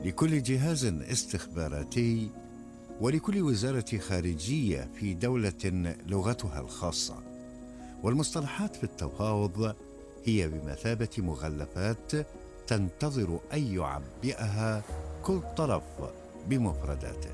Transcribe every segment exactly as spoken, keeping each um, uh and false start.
لكل جهاز استخباراتي ولكل وزارة خارجية في دولة لغتها الخاصة. والمصطلحات في التفاوض هي بمثابة مغلفات تنتظر أن يعبئها كل طرف بمفرداته.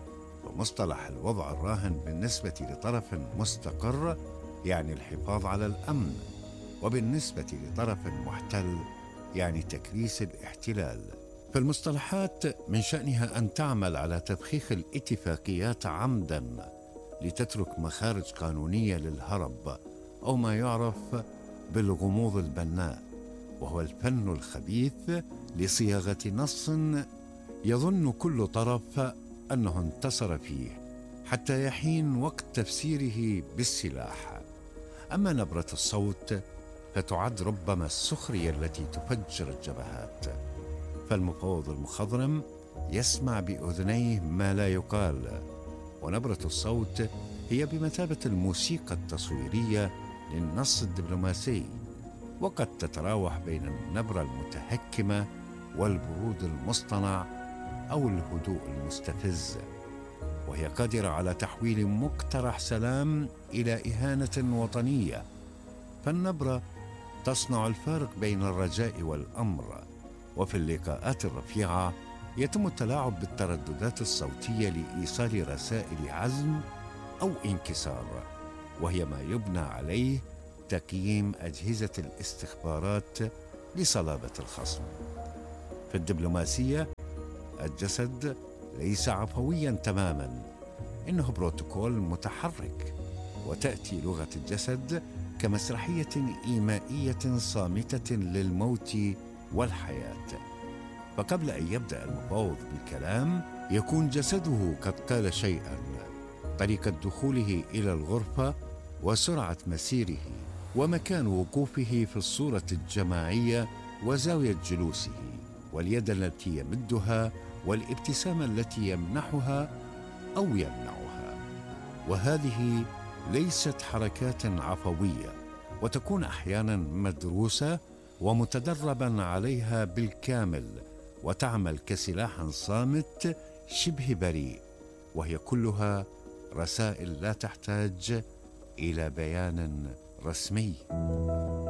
ومصطلح الوضع الراهن بالنسبة لطرف مستقر يعني الحفاظ على الأمن، وبالنسبة لطرف محتل يعني تكريس الاحتلال. فالمصطلحات من شأنها أن تعمل على تفخيخ الاتفاقيات عمدا لتترك مخارج قانونية للهرب، أو ما يعرف بالغموض البناء، وهو الفن الخبيث لصياغة نص يظن كل طرف أنه انتصر فيه حتى يحين وقت تفسيره بالسلاح. أما نبرة الصوت فتعد ربما السخرية التي تفجر الجبهات. فالمفاوض المخضرم يسمع بأذنيه ما لا يقال، ونبرة الصوت هي بمثابة الموسيقى التصويرية للنص الدبلوماسي، وقد تتراوح بين النبرة المتهكمة والبرود المصطنع أو الهدوء المستفز، وهي قادرة على تحويل مقترح سلام إلى إهانة وطنية. فالنبرة تصنع الفارق بين الرجاء والأمر. وفي اللقاءات الرفيعة يتم التلاعب بالترددات الصوتية لإيصال رسائل عزم أو انكسار، وهي ما يبنى عليه تقييم أجهزة الاستخبارات لصلابة الخصم. في الدبلوماسية الجسد ليس عفويا تماما، إنه بروتوكول متحرك، وتأتي لغة الجسد كمسرحية إيمائية صامتة للموت والحياة. فقبل أن يبدأ المفاوض بالكلام يكون جسده قد قال شيئا، طريقة دخوله إلى الغرفة وسرعة مسيره ومكان وقوفه في الصورة الجماعية وزاوية جلوسه واليد التي يمدها والابتسامة التي يمنحها أو يمنعها. وهذه ليست حركات عفوية، وتكون أحيانا مدروسة ومتدربا عليها بالكامل، وتعمل كسلاح صامت شبه بريء، وهي كلها رسائل لا تحتاج إلى بيان رسمي.